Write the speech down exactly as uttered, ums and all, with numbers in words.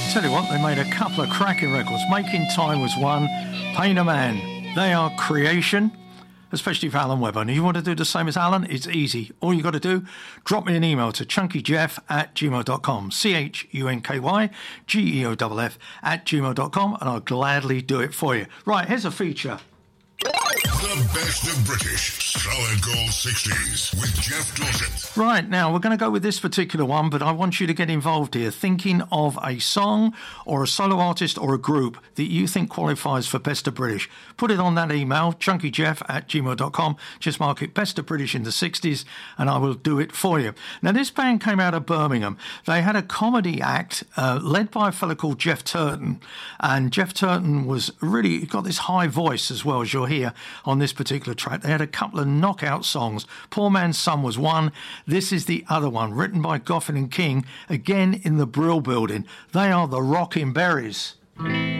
Tell you what, they made a couple of cracking records. Making Time was one, Pain a Man. They are creation, especially for Alan Webber. And if you want to do the same as Alan, it's easy. All you got to do, drop me an email to chunkyjeff at gmail dot com. C H U N K Y G E O F F at gmail dot com, and I'll gladly do it for you. Right, here's a feature. The best of British solid gold sixties with Jeff Dorset. Right, now we're going to go with this particular one, but I want you to get involved here, thinking of a song or a solo artist or a group that you think qualifies for Best of British. Put it on that email, chunkyjeff at gmail dot com. Just mark it Best of British in the sixties, and I will do it for you. Now, this band came out of Birmingham. They had a comedy act uh, led by a fellow called Jeff Turton, and Jeff Turton was really got this high voice as well, as you'll hear on this particular track. They had a couple of knockout songs. Poor Man's Son was one. This is the other one, written by Goffin and King, again in the Brill Building. They are the Rockin' Berries.